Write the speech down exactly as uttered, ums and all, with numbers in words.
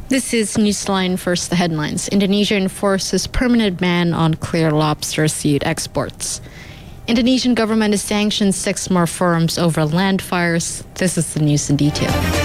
This is Newsline. First, the headlines. Indonesia enforces permanent ban on clear lobster seed exports. Indonesian government has sanctioned six more firms over land fires. This is the news in detail.